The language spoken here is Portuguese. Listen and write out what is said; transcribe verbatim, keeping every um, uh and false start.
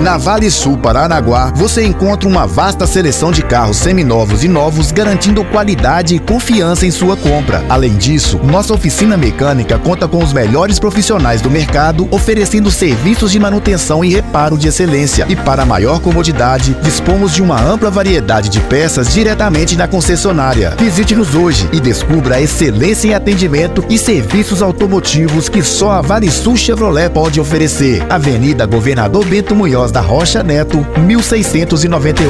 Na Vale Sul Paranaguá, você encontra uma vasta seleção de carros seminovos e novos, garantindo qualidade e confiança em sua compra. Além disso, nossa oficina mecânica conta com os melhores profissionais do mercado, oferecendo serviços de manutenção e reparo de excelência. E para maior comodidade, dispomos de uma ampla variedade de peças diretamente na concessionária. Visite-nos hoje e descubra a excelência em atendimento e serviços automotivos que só a Vale Sul Chevrolet pode oferecer. Avenida Governador Bento Munhoz da Rocha Neto, mil seiscentos e noventa e oito.